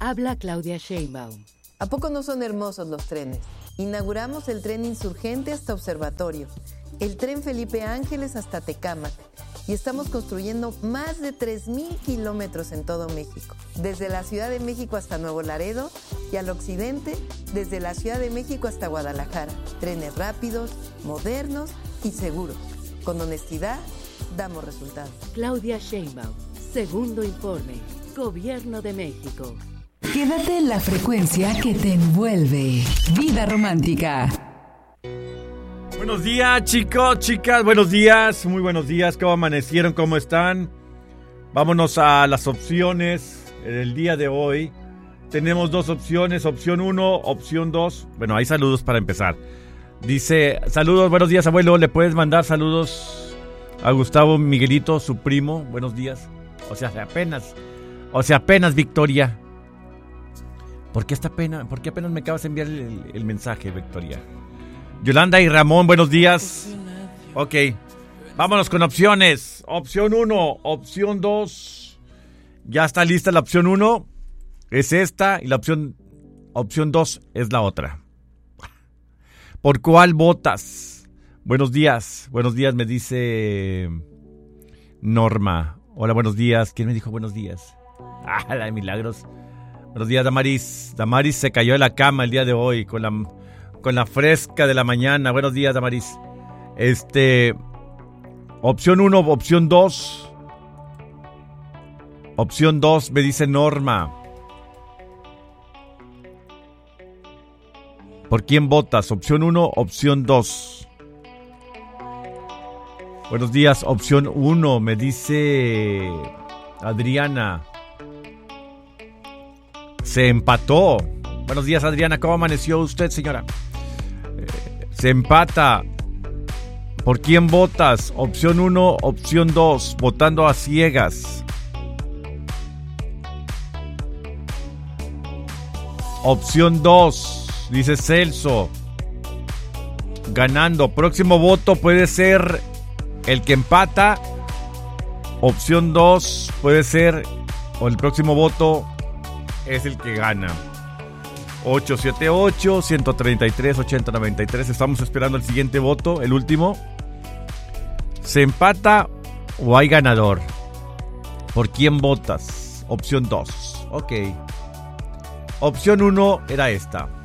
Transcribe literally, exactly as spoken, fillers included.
Habla Claudia Sheinbaum. ¿A poco no son hermosos los trenes? Inauguramos el tren Insurgente hasta Observatorio, el tren Felipe Ángeles hasta Tecámac y estamos construyendo más de tres mil kilómetros en todo México. Desde la Ciudad de México hasta Nuevo Laredo y al occidente, desde la Ciudad de México hasta Guadalajara. Trenes rápidos, modernos y seguros. Con honestidad, damos resultados. Claudia Sheinbaum, segundo informe, Gobierno de México. Quédate en la frecuencia que te envuelve. Vida romántica. Buenos días, chicos, chicas, buenos días, muy buenos días. ¿Cómo amanecieron? ¿Cómo están? Vámonos a las opciones. El día de hoy tenemos dos opciones, opción uno, opción dos. Bueno, hay saludos para empezar. Dice, saludos, buenos días, abuelo. ¿Le puedes mandar saludos a Gustavo Miguelito, su primo? Buenos días. O sea, apenas, o sea, apenas, Victoria. ¿Por qué esta pena? ¿Por qué apenas me acabas de enviar el, el mensaje, Victoria? Yolanda y Ramón, buenos días. Ok, vámonos con opciones. Opción uno, opción dos. Ya está lista la opción uno. Es esta y la opción opción dos es la otra. ¿Por cuál votas? Buenos días, buenos días, me dice Norma. Hola, buenos días. ¿Quién me dijo buenos días? Ah, la de Milagros. Buenos días, Damaris. Damaris se cayó de la cama el día de hoy con la, con la fresca de la mañana. Buenos días, Damaris. Este, opción uno, opción dos. Opción dos, me dice Norma. ¿Por quién votas? Opción uno, opción dos. Buenos días, opción uno, me dice Adriana. Se empató. Buenos días, Adriana. ¿Cómo amaneció usted, señora? Eh, se empata. ¿Por quién votas? Opción uno, opción dos. Votando a ciegas. Opción dos. Dice Celso. Ganando. Próximo voto puede ser el que empata. Opción dos puede ser, o el próximo voto es el que gana. ocho siete ocho, uno tres tres, ocho cero nueve tres. Estamos esperando el siguiente voto, el último. ¿Se empata o hay ganador? ¿Por quién votas? Opción dos. Ok. Opción uno era esta.